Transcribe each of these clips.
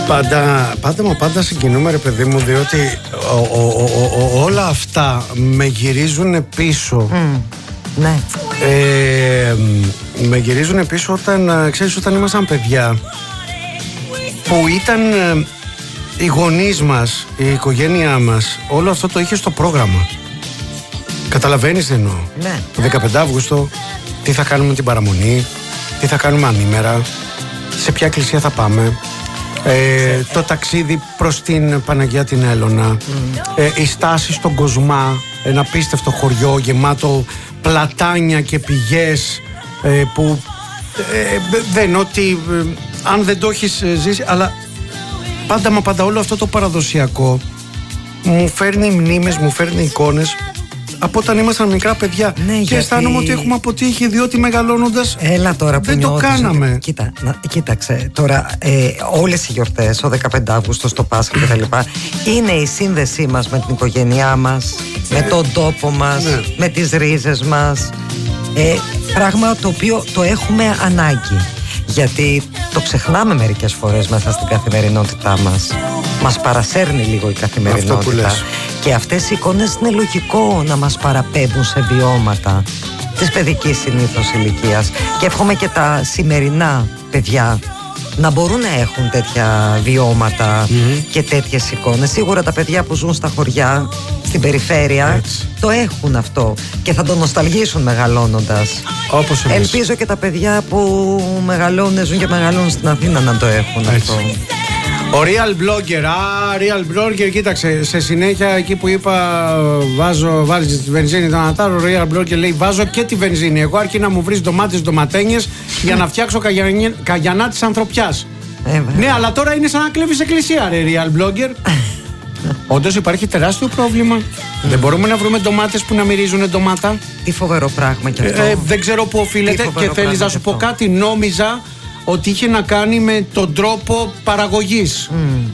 Πάντα συγκινούμε, ρε παιδί μου, διότι όλα αυτά με γυρίζουν πίσω. Ναι. Με γυρίζουν πίσω όταν ήμασταν παιδιά, που ήταν οι γονείς μας, η οικογένειά μας, όλο αυτό το είχε στο πρόγραμμα. Καταλαβαίνεις τι εννοώ? Ναι. Το 15 Αύγουστο, τι θα κάνουμε την παραμονή, τι θα κάνουμε ανήμερα, σε ποια εκκλησία θα πάμε, το ταξίδι προς την Παναγία την Έλωνα, η στάση στον Κοσμά, ένα απίστευτο χωριό γεμάτο πλατάνια και πηγές, που δεν ότι αν δεν το έχεις ζήσει, αλλά πάντα όλο αυτό το παραδοσιακό μου φέρνει μνήμες, μου φέρνει εικόνες από όταν ήμασταν μικρά παιδιά. Ναι, και αισθάνομαι ότι έχουμε αποτύχει, διότι μεγαλώνοντας δεν το κάναμε. Ότι, κοίταξε τώρα, όλες οι γιορτές, ο 15 Αύγουστος, το Πάσχα κτλ. Είναι η σύνδεσή μας με την οικογένειά μας, με τον τόπο μας, με τις ρίζες μας. Πράγμα το οποίο το έχουμε ανάγκη. Γιατί το ξεχνάμε μερικές φορές μέσα στην καθημερινότητά μας. Μας παρασέρνει λίγο η καθημερινότητα. Και αυτές οι εικόνες είναι λογικό να μας παραπέμπουν σε βιώματα της παιδικής συνήθως ηλικίας. Και εύχομαι και τα σημερινά παιδιά να μπορούν να έχουν τέτοια βιώματα και τέτοιες εικόνες. Σίγουρα τα παιδιά που ζουν στα χωριά, στην περιφέρεια, το έχουν αυτό και θα το νοσταλγήσουν μεγαλώνοντας. Όπως εμείς. Ελπίζω και τα παιδιά που ζουν και μεγαλώνουν στην Αθήνα να το έχουν αυτό. Ο Real Blogger, Real Blogger, κοίταξε, σε συνέχεια εκεί που είπα βάζεις τη βενζίνη τον Ανατάρο, ο Real Blogger λέει βάζω και τη βενζίνη. Εγώ αρκεί να μου βρεις ντομάτες, ντοματένιες για να φτιάξω καγιανά της ανθρωπιάς. Ναι, αλλά τώρα είναι σαν να κλέβεις εκκλησία, ρε Real Blogger. Όντως υπάρχει τεράστιο πρόβλημα. Δεν μπορούμε να βρούμε ντομάτες που να μυρίζουν ντομάτα. Τι φοβερό πράγμα κι αυτό. Δεν ξέρω πού οφείλεται. Και θέλεις να σου πω κάτι, νόμιζα ότι είχε να κάνει με τον τρόπο παραγωγής.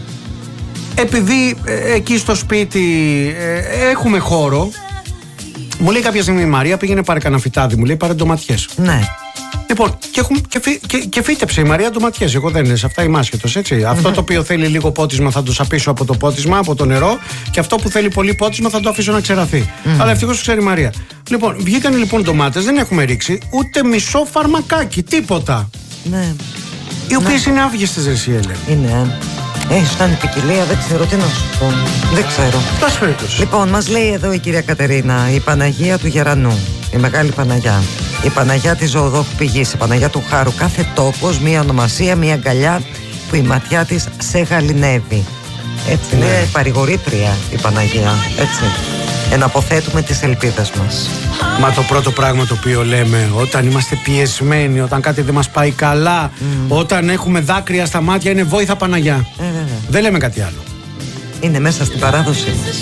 Επειδή εκεί στο σπίτι έχουμε χώρο, μου λέει κάποια στιγμή η Μαρία, πήγαινε πάρε κανένα φυτάδι, μου λέει πάρε ντοματιές. Ναι. Λοιπόν, και φύτεψε η Μαρία ντοματιές. Εγώ δεν είναι, σε αυτά είμαι άσχετος, έτσι. Αυτό το οποίο θέλει λίγο πότισμα θα το σαπίσω από το πότισμα, από το νερό, και αυτό που θέλει πολύ πότισμα θα το αφήσω να ξεραθεί. Αλλά ευτυχώς ξέρει η Μαρία. Λοιπόν, βγήκαν λοιπόν ντομάτες, δεν έχουμε ρίξει ούτε μισό φαρμακάκι, τίποτα. Ναι. Οι οποίες είναι άβγεστες, ρε Σιέλε. Είναι. Έχεις κάνει ποικιλία, δεν ξέρω τι να σου πω. Δεν ξέρω. Πάση περιπτώσει. Λοιπόν, μας λέει εδώ η κυρία Κατερίνα, η Παναγία του Γερανού, η Μεγάλη Παναγιά, η Παναγιά της Ζωοδόχου Πηγής, η Παναγιά του Χάρου. Κάθε τόπος, μία ονομασία, μία αγκαλιά που η ματιά της σε γαληνεύει. Έτσι είναι παρηγορήτρια η Παναγία. Έτσι. Εναποθέτουμε τις ελπίδες μας. Μα το πρώτο πράγμα το οποίο λέμε όταν είμαστε πιεσμένοι, όταν κάτι δεν μας πάει καλά, όταν έχουμε δάκρυα στα μάτια, είναι βόηθα Παναγιά. Δεν λέμε κάτι άλλο. Είναι μέσα στην παράδοση μας.